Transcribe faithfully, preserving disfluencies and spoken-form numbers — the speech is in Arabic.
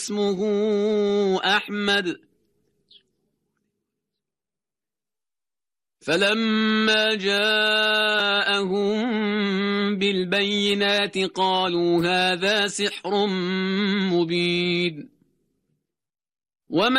اسمه أحمد. فلما جاءهم بالبينات قالوا هذا سحر مبين. وما